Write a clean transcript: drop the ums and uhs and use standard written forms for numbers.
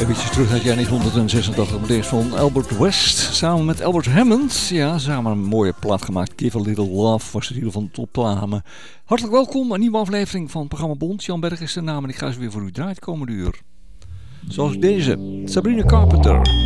Eventjes terug uit jaar 1986, maar eerst van Albert West samen met Albert Hammond. Ja, samen een mooie plaat gemaakt. Give a Little Love was de titel van de topplaat. Hartelijk welkom, een nieuwe aflevering van het programma Bond. Jan Berg is de naam en ik ga ze weer voor u draaien het komende uur. Zoals deze, Sabrina Carpenter.